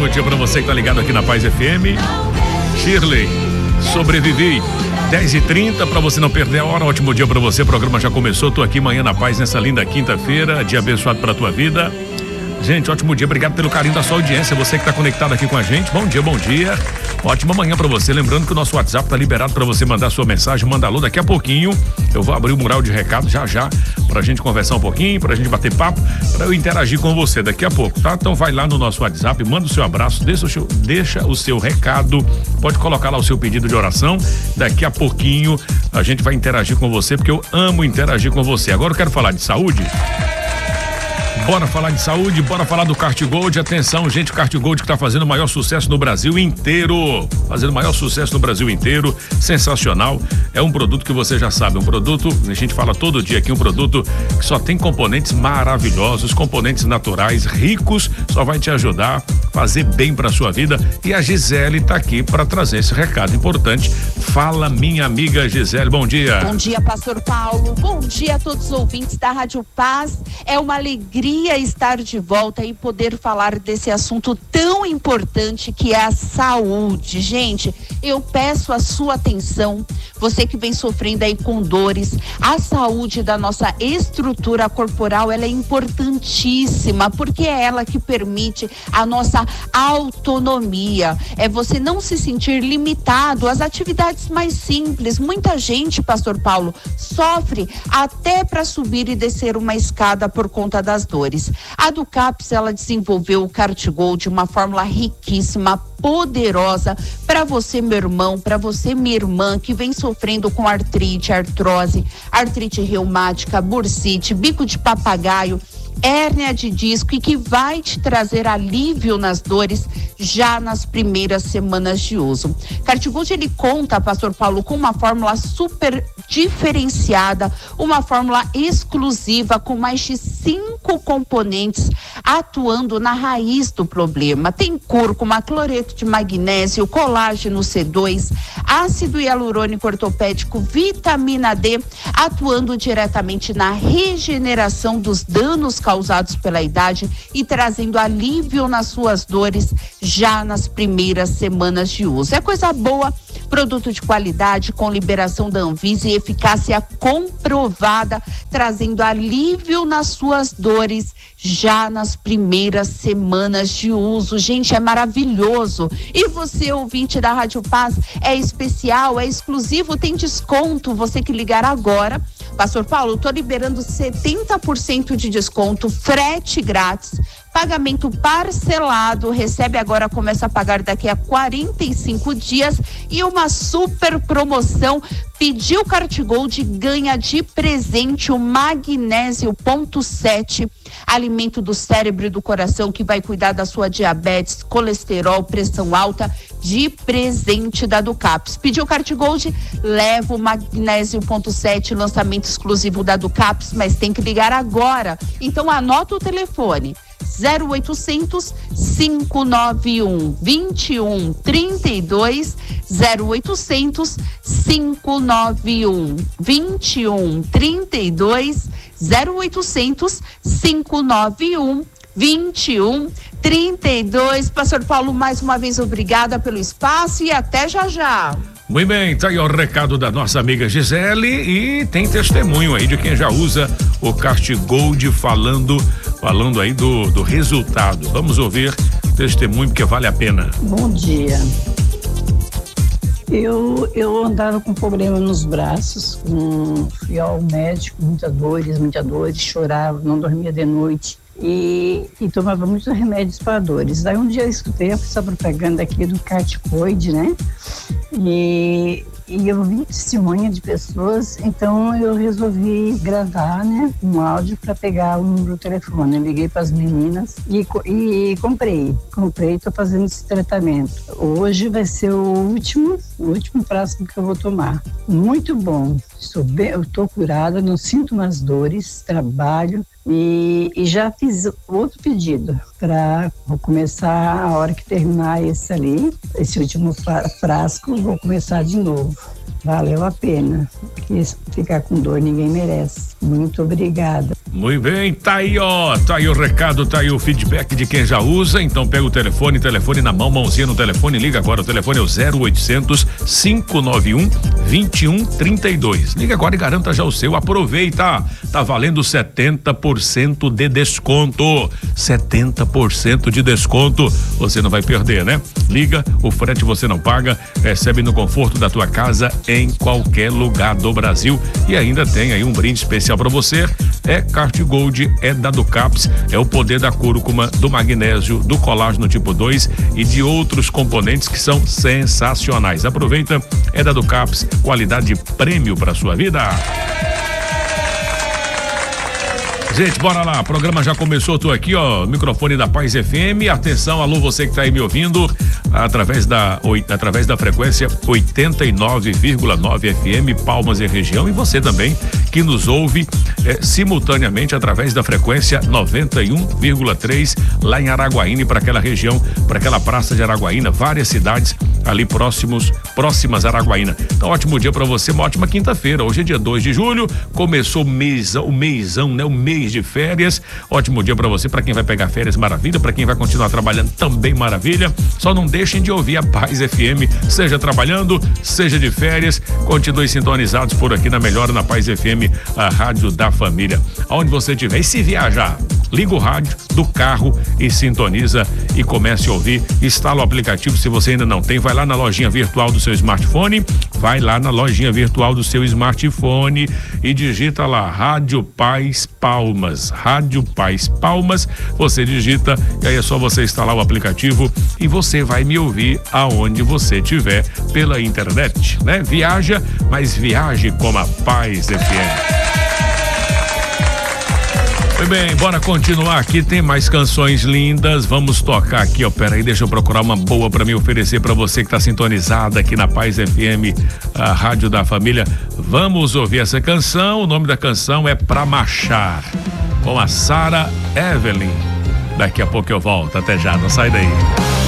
ótimo dia pra você que tá ligado aqui na Paz FM. Shirley, sobrevivi. 10h30, pra você não perder a hora, ótimo dia pra você, o programa já começou, tô aqui manhã na Paz nessa linda quinta-feira, dia abençoado pra tua vida. Gente, ótimo dia, obrigado pelo carinho da sua audiência, você que tá conectado aqui com a gente, bom dia, ótima manhã pra você, lembrando que o nosso WhatsApp tá liberado pra você mandar sua mensagem, manda alô, daqui a pouquinho eu vou abrir o mural de recado já, pra gente conversar um pouquinho, pra gente bater papo, pra eu interagir com você daqui a pouco, tá? Então vai lá no nosso WhatsApp, manda o seu abraço, deixa o seu recado, pode colocar lá o seu pedido de oração, daqui a pouquinho a gente vai interagir com você, porque eu amo interagir com você. Agora eu quero falar de saúde. Bora falar de saúde, bora falar do CartGold. Atenção, gente, o CartGold que tá fazendo o maior sucesso no Brasil inteiro. Sensacional. É um produto que você já sabe, um produto, a gente fala todo dia aqui, um produto que só tem componentes maravilhosos, componentes naturais, ricos, só vai te ajudar a fazer bem pra sua vida. E a Gisele tá aqui para trazer esse recado importante. Fala, minha amiga Gisele, bom dia. Bom dia, pastor Paulo. Bom dia a todos os ouvintes da Rádio Paz. É uma alegria estar de volta e poder falar desse assunto tão importante que é a saúde. Gente, eu peço a sua atenção, você que vem sofrendo aí com dores, a saúde da nossa estrutura corporal, ela é importantíssima, porque é ela que permite a nossa autonomia, é você não se sentir limitado às atividades mais simples. Muita gente, pastor Paulo, sofre até para subir e descer uma escada por conta das dores. A Ducaps, ela desenvolveu o CartGold, uma fórmula riquíssima, poderosa para você, meu irmão, para você, minha irmã, que vem sofrendo com artrite, artrose, artrite reumática, bursite, bico de papagaio, hérnia de disco, e que vai te trazer alívio nas dores já nas primeiras semanas de uso. CartGold, ele conta, pastor Paulo, com uma fórmula super diferenciada, uma fórmula exclusiva com mais de 5 componentes atuando na raiz do problema. Tem cúrcuma, cloreto de magnésio, colágeno C2, ácido hialurônico ortopédico, vitamina D, atuando diretamente na regeneração dos danos causados pela idade e trazendo alívio nas suas dores já nas primeiras semanas de uso. É coisa boa, produto de qualidade com liberação da Anvisa e eficácia comprovada, trazendo alívio nas suas dores já nas primeiras semanas de uso. Gente, é maravilhoso. E você, ouvinte da Rádio Paz, é especial, é exclusivo, tem desconto. Você que ligar agora, pastor Paulo, tô liberando 70% de desconto, frete grátis, pagamento parcelado, recebe agora, começa a pagar daqui a 45 dias e uma super promoção. Pediu CartGold, ganha de presente o magnésio ponto 7, alimento do cérebro e do coração, que vai cuidar da sua diabetes, colesterol, pressão alta, de presente da Ducaps. Pediu CartGold, leva o magnésio ponto 7, lançamento exclusivo da Ducaps, mas tem que ligar agora. Então anota o telefone: 0800 591 2132, 0800 591 2132, 0800 591 2132. Pastor Paulo, mais uma vez obrigada pelo espaço e até já. Muito bem, tá aí o recado da nossa amiga Gisele e tem testemunho aí de quem já usa o CartGold falando aí do resultado. Vamos ouvir o testemunho, porque vale a pena. Bom dia. Eu andava com problema nos braços, fui ao médico, muitas dores, chorava, não dormia de noite e tomava muitos remédios para dores. Daí um dia eu escutei essa propaganda aqui do CartGold, né? E eu vi testemunha de pessoas, então eu resolvi gravar, né, um áudio para pegar o número do telefone. Eu liguei para as meninas e comprei, estou fazendo esse tratamento. Hoje vai ser o último frasco que eu vou tomar. Muito bom, eu estou curada, não sinto mais dores, trabalho. E já fiz outro pedido para começar a hora que terminar esse último frasco, vou começar de novo. valeu a pena, porque ficar com dor ninguém merece. Muito obrigada. Muito bem, tá aí o recado, tá aí o feedback de quem já usa. Então pega o telefone na mão, mãozinha no telefone, liga agora, o telefone é o 0800 591 2132. Liga agora e garanta já o seu, aproveita, tá valendo 70% de desconto, 70% de desconto, você não vai perder, né? Liga, o frete você não paga, recebe no conforto da tua casa em qualquer lugar do Brasil e ainda tem aí um brinde especial para você, Card Gold, da Ducaps, é o poder da cúrcuma, do magnésio, do colágeno tipo 2 e de outros componentes que são sensacionais. Aproveita, da Ducaps, qualidade prêmio para sua vida. Gente, bora lá, o programa já começou, tô aqui, microfone da Paz FM, atenção, alô, você que tá aí me ouvindo, através da frequência 89,9 FM, Palmas e região, e você também que nos ouve simultaneamente através da frequência 91,3 lá em Araguaína, para aquela região, para aquela praça de Araguaína, várias cidades ali próximas a Araguaína. Então, ótimo dia para você, uma ótima quinta-feira. Hoje é dia 2 de julho, começou o mêsão, né? O mês de férias. Ótimo dia para você, para quem vai pegar férias, maravilha, para quem vai continuar trabalhando também, maravilha. Só não deixem de ouvir a Paz FM, seja trabalhando, seja de férias, continue sintonizados por aqui na melhor, na Paz FM, a rádio da família. Aonde você estiver, e se viajar, liga o rádio do carro e sintoniza e comece a ouvir. Instala o aplicativo, se você ainda não tem, vai lá na lojinha virtual do seu smartphone, e digita lá Rádio Paz Palmas, Rádio Paz Palmas, você digita e aí é só você instalar o aplicativo e você vai me ouvir aonde você estiver pela internet, né? Viaja, mas viaje com a Paz FM. Muito bem, bora continuar aqui, tem mais canções lindas, vamos tocar aqui, peraí, deixa eu procurar uma boa pra me oferecer pra você que tá sintonizada aqui na Paz FM, a rádio da família. Vamos ouvir essa canção, o nome da canção é Pra Marchar, com a Sarah Evelyn. Daqui a pouco eu volto, até já, não sai daí.